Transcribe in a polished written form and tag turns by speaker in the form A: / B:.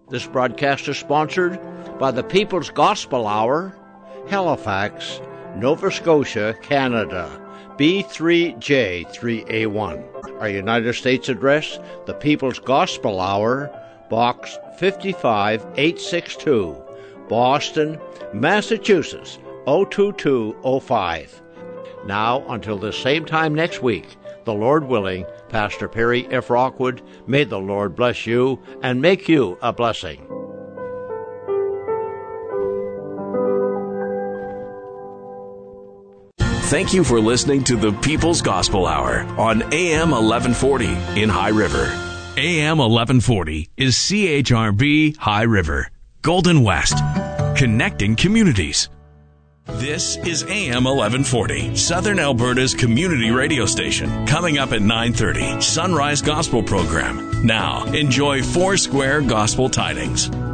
A: This broadcast is sponsored by the People's Gospel Hour, Halifax, Nova Scotia, Canada, B3J3A1. Our United States address, the People's Gospel Hour, Box 55862, Boston, Massachusetts, 02205. Now, until the same time next week, the Lord willing, Pastor Perry F. Rockwood, may the Lord bless you and make you a blessing.
B: Thank you for listening to the People's Gospel Hour on AM 1140 in High River. AM 1140 is CHRB High River, Golden West, connecting communities. This is AM 1140, Southern Alberta's community radio station. Coming up at 9:30, Sunrise Gospel Program. Now, enjoy Foursquare Gospel Tidings.